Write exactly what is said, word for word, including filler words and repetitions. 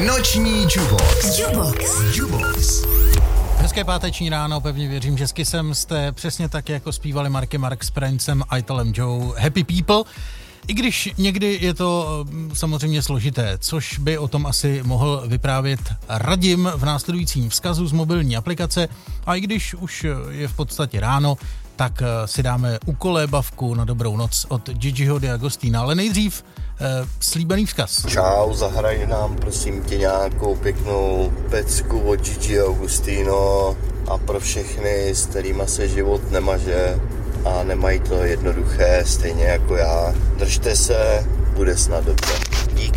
Noční Jubox. Jubox. Jubox. Hezké páteční ráno, pevně věřím, že s Kissem jste přesně tak, jako zpívali Marky Mark s Princem a Italem Joe Happy People. I když někdy je to samozřejmě složité, což by o tom asi mohl vyprávět Radim v následujícím vzkazu z mobilní aplikace. A i když už je v podstatě ráno, tak si dáme ukolébavku na dobrou noc od Gigiho D'Agostina. Ale nejdřív eh, slíbený vzkaz. Čau, zahraj nám prosím tě nějakou pěknou pecku od Gigi D'Agostino a pro všechny, s kterýma se život nemaže a nemají to jednoduché, stejně jako já. Držte se, bude snad dobře. Díky.